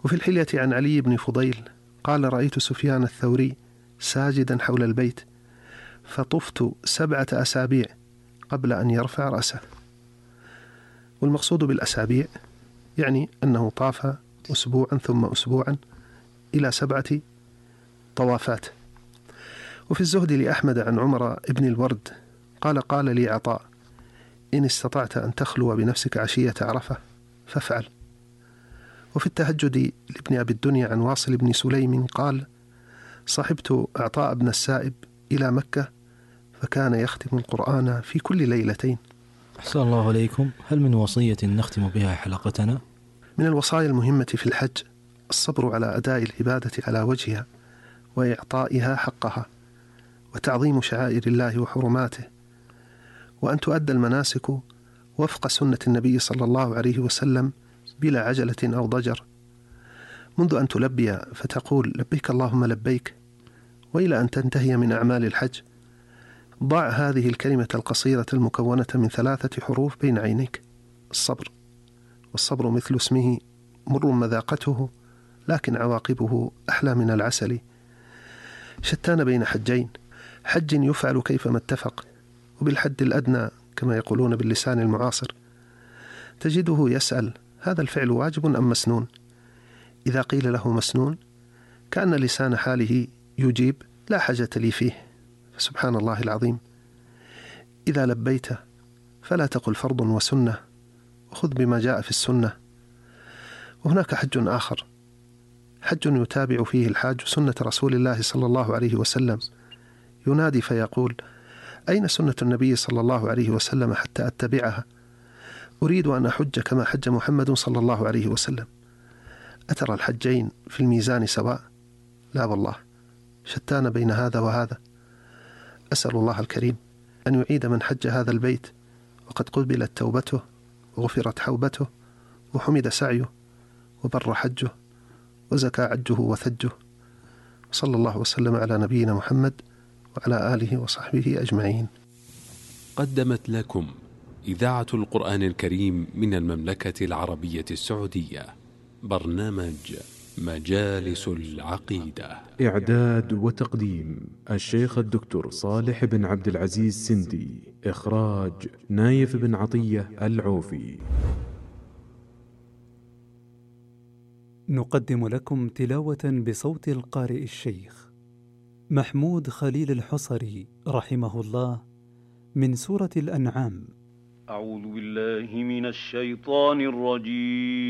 وفي الحلية عن علي بن فضيل قال: رأيت سفيان الثوري ساجدا حول البيت فطفت 7 أسابيع قبل أن يرفع رأسه. والمقصود بالأسابيع يعني أنه طاف أسبوعا ثم أسبوعا إلى 7 طوافات. وفي الزهد لأحمد عن عمر بن الورد قال لي عطاء: إن استطعت أن تخلو بنفسك عشية عرفة فافعل. وفي التهجد لابن أبي الدنيا عن واصل بن سليم قال: صحبت عطاء بن السائب إلى مكة فكان يختم القرآن في كل ليلتين. أحسن الله عليكم. هل من وصية نختم بها حلقتنا؟ من الوصايا المهمة في الحج الصبر على أداء العبادة على وجهها وإعطائها حقها، وتعظيم شعائر الله وحرماته، وأن تؤدى المناسك وفق سنة النبي صلى الله عليه وسلم بلا عجلة أو ضجر، منذ أن تلبي فتقول لبيك اللهم لبيك وإلى أن تنتهي من أعمال الحج. ضع هذه الكلمة القصيرة المكونة من 3 حروف بين عينيك: الصبر. والصبر مثل اسمه مر مذاقته لكن عواقبه أحلى من العسل. شتان بين حجين: حج يفعل كيفما اتفق وبالحد الأدنى كما يقولون باللسان المعاصر، تجده يسأل: هذا الفعل واجب أم مسنون؟ إذا قيل له مسنون كأن لسان حاله يجيب: لا حاجة لي فيه. فسبحان الله العظيم. إذا لبيت فلا تقل فرض وسنة، وخذ بما جاء في السنة. وهناك حج آخر، حج يتابع فيه الحاج سنة رسول الله صلى الله عليه وسلم، ينادي فيقول: أين سنة النبي صلى الله عليه وسلم حتى أتبعها؟ أريد أن أحج كما حج محمد صلى الله عليه وسلم. أترى الحجين في الميزان سواء؟ لا والله، شتان بين هذا وهذا. أسأل الله الكريم أن يعيد من حج هذا البيت وقد قبلت توبته وغفرت حوبته وحمد سعيه وبر حجه وزكى عجه وثجه، صلى الله وسلم على نبينا محمد وعلى آله وصحبه أجمعين. قدمت لكم إذاعة القرآن الكريم من المملكة العربية السعودية برنامج مجالس العقيدة. إعداد وتقديم الشيخ الدكتور صالح بن عبد العزيز سندي. إخراج نايف بن عطية العوفي. نقدم لكم تلاوة بصوت القارئ الشيخ محمود خليل الحصري رحمه الله من سورة الأنعام. أعوذ بالله من الشيطان الرجيم.